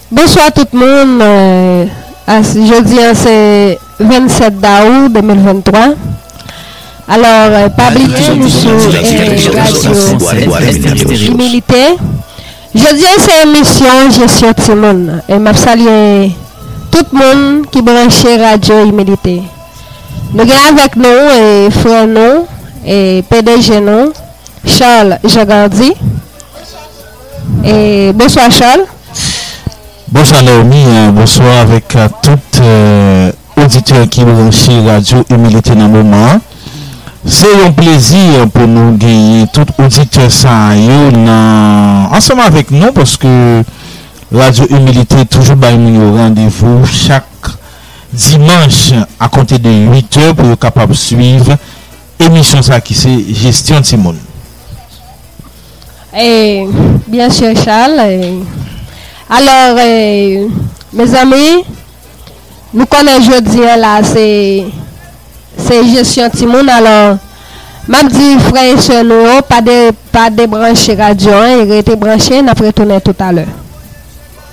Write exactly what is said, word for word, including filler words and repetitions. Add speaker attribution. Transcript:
Speaker 1: Bonsoir tout le monde. Euh, jeudi, c'est vingt-sept août deux mille vingt-trois. Alors, euh, pas oublier, nous sommes Radio Humilité. Jeudi, c'est émission Gestion Timon. Et je salue tout le monde qui branche Radio Humilité. Nous avons avec nous et frère nous et P D G nous, Charles Jagandi. Et bonsoir Charles.
Speaker 2: Bonsoir Naomi, bonsoir avec euh, tout euh, auditeur qui branche Radio Humilité dans le moment. C'est un plaisir pour nous gagner tout auditeur ça ensemble avec nous parce que Radio Humilité toujours by nous rendez-vous chaque dimanche à compter de huit heures pour être capable de suivre émission ça qui c'est Gestion Timon.
Speaker 1: Et bien sûr Charles. Et... Alors, euh, mes amis, nous connaissons aujourd'hui là, c'est c'est Gestion Timon. Alors, m'a dit frère et soeur, nous pas de pas de brancher radio, il était branché, on a retourné tout à l'heure.